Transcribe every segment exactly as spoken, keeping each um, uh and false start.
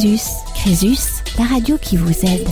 Crésus. Crésus, la radio qui vous aide.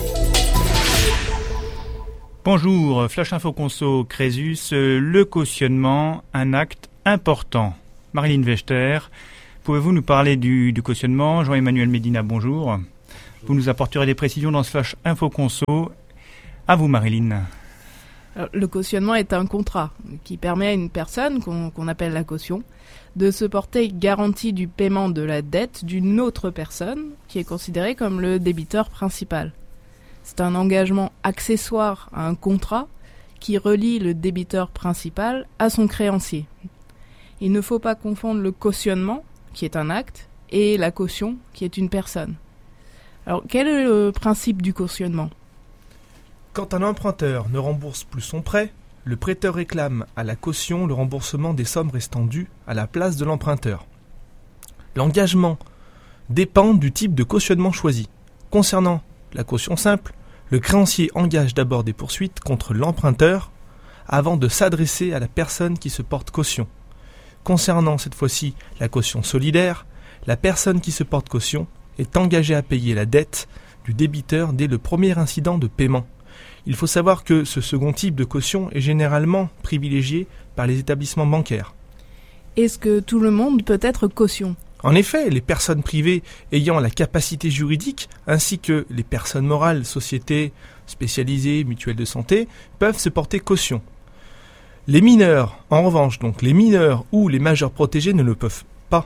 Bonjour, Flash Info Conso Crésus, le cautionnement, un acte important. Marilyn Wechter, pouvez-vous nous parler du, du cautionnement ? Jean-Emmanuel Médina, bonjour. Vous nous apporterez des précisions dans ce Flash Info Conso. À vous, Marilyn. Alors, le cautionnement est un contrat qui permet à une personne, qu'on, qu'on appelle la caution, de se porter garantie du paiement de la dette d'une autre personne qui est considérée comme le débiteur principal. C'est un engagement accessoire à un contrat qui relie le débiteur principal à son créancier. Il ne faut pas confondre le cautionnement, qui est un acte, et la caution, qui est une personne. Alors, quel est le principe du cautionnement ? Quand un emprunteur ne rembourse plus son prêt, le prêteur réclame à la caution le remboursement des sommes restant dues à la place de l'emprunteur. L'engagement dépend du type de cautionnement choisi. Concernant la caution simple, le créancier engage d'abord des poursuites contre l'emprunteur avant de s'adresser à la personne qui se porte caution. Concernant cette fois-ci la caution solidaire, la personne qui se porte caution est engagée à payer la dette du débiteur dès le premier incident de paiement. Il faut savoir que ce second type de caution est généralement privilégié par les établissements bancaires. Est-ce que tout le monde peut être caution ? En effet, les personnes privées ayant la capacité juridique, ainsi que les personnes morales, sociétés spécialisées, mutuelles de santé, peuvent se porter caution. Les mineurs, en revanche, donc les mineurs ou les majeurs protégés ne le peuvent pas.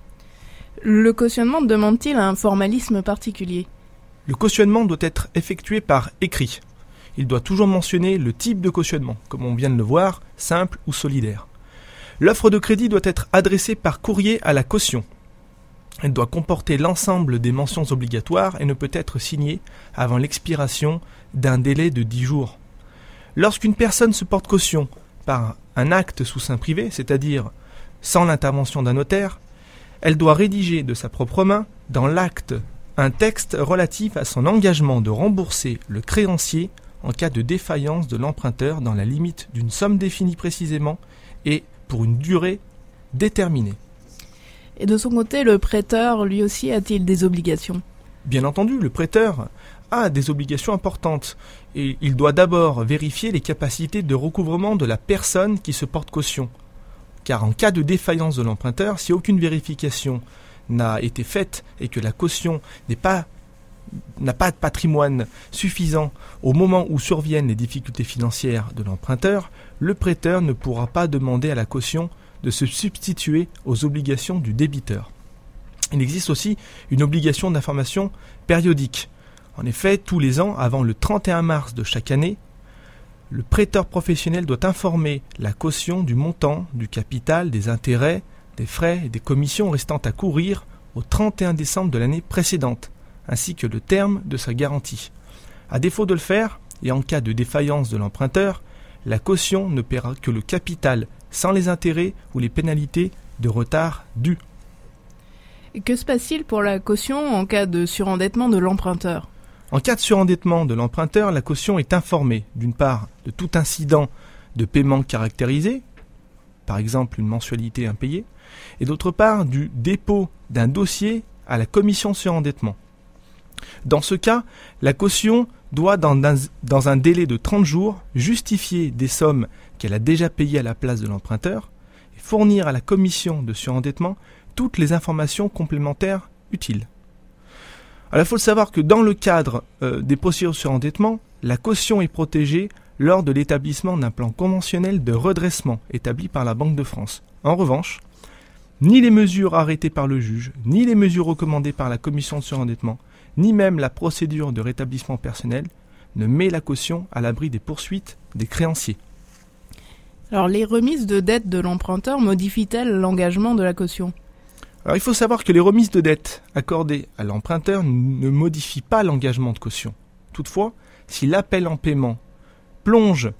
Le cautionnement demande-t-il un formalisme particulier ? Le cautionnement doit être effectué par écrit. Il doit toujours mentionner le type de cautionnement, comme on vient de le voir, simple ou solidaire. L'offre de crédit doit être adressée par courrier à la caution. Elle doit comporter l'ensemble des mentions obligatoires et ne peut être signée avant l'expiration d'un délai de dix jours. Lorsqu'une personne se porte caution par un acte sous seing privé, c'est-à-dire sans l'intervention d'un notaire, elle doit rédiger de sa propre main, dans l'acte, un texte relatif à son engagement de rembourser le créancier en cas de défaillance de l'emprunteur dans la limite d'une somme définie précisément et pour une durée déterminée. Et de son côté, le prêteur, lui aussi, a-t-il des obligations ? Bien entendu, le prêteur a des obligations importantes et il doit d'abord vérifier les capacités de recouvrement de la personne qui se porte caution. Car en cas de défaillance de l'emprunteur, si aucune vérification n'a été faite et que la caution n'est pas, n'a pas de patrimoine suffisant au moment où surviennent les difficultés financières de l'emprunteur, le prêteur ne pourra pas demander à la caution de se substituer aux obligations du débiteur. Il existe aussi une obligation d'information périodique. En effet, tous les ans, avant le trente et un mars de chaque année, le prêteur professionnel doit informer la caution du montant, du capital, des intérêts, des frais et des commissions restant à courir au trente et un décembre de l'année précédente, ainsi que le terme de sa garantie. À défaut de le faire, et en cas de défaillance de l'emprunteur, la caution ne paiera que le capital sans les intérêts ou les pénalités de retard dus. Et que se passe-t-il pour la caution en cas de surendettement de l'emprunteur ? En cas de surendettement de l'emprunteur, la caution est informée, d'une part, de tout incident de paiement caractérisé, par exemple une mensualité impayée, et d'autre part, du dépôt d'un dossier à la commission de surendettement. Dans ce cas, la caution doit, dans un, dans un délai de trente jours, justifier des sommes qu'elle a déjà payées à la place de l'emprunteur et fournir à la commission de surendettement toutes les informations complémentaires utiles. Alors, il faut savoir que dans le cadre euh, des procédures de surendettement, la caution est protégée lors de l'établissement d'un plan conventionnel de redressement établi par la Banque de France. En revanche, ni les mesures arrêtées par le juge, ni les mesures recommandées par la commission de surendettement, ni même la procédure de rétablissement personnel ne met la caution à l'abri des poursuites des créanciers. Alors, les remises de dette de l'emprunteur modifient-elles l'engagement de la caution ? Alors, il faut savoir que les remises de dette accordées à l'emprunteur ne modifient pas l'engagement de caution. Toutefois, si l'appel en paiement plonge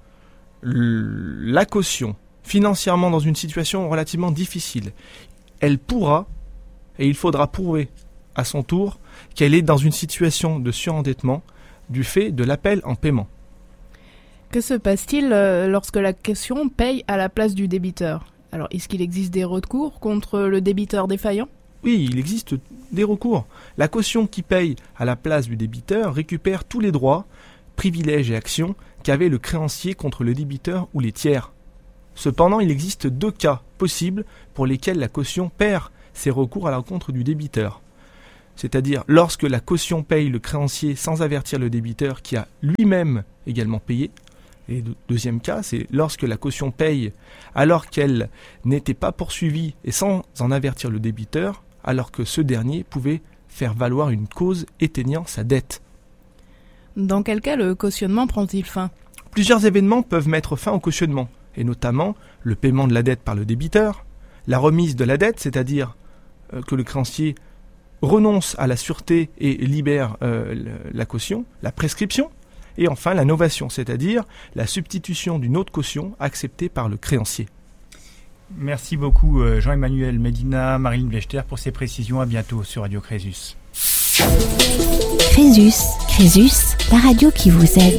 la caution financièrement dans une situation relativement difficile, elle pourra, et il faudra prouver à son tour, qu'elle est dans une situation de surendettement du fait de l'appel en paiement. Que se passe-t-il lorsque la caution paye à la place du débiteur ? Alors, est-ce qu'il existe des recours contre le débiteur défaillant ? Oui, il existe des recours. La caution qui paye à la place du débiteur récupère tous les droits, privilèges et actions qu'avait le créancier contre le débiteur ou les tiers. Cependant, il existe deux cas possibles pour lesquels la caution perd ses recours à l'encontre du débiteur. C'est-à-dire lorsque la caution paye le créancier sans avertir le débiteur qui a lui-même également payé. Et le deuxième cas, c'est lorsque la caution paye alors qu'elle n'était pas poursuivie et sans en avertir le débiteur, alors que ce dernier pouvait faire valoir une cause éteignant sa dette. Dans quel cas le cautionnement prend-il fin ? Plusieurs événements peuvent mettre fin au cautionnement, et notamment le paiement de la dette par le débiteur, la remise de la dette, c'est-à-dire euh, que le créancier renonce à la sûreté et libère euh, la caution, la prescription, et enfin la novation, c'est-à-dire la substitution d'une autre caution acceptée par le créancier. Merci beaucoup Jean-Emmanuel Medina, Marilyn Vlechter pour ces précisions. À bientôt sur Radio Crésus. Crésus, Crésus, la radio qui vous aide.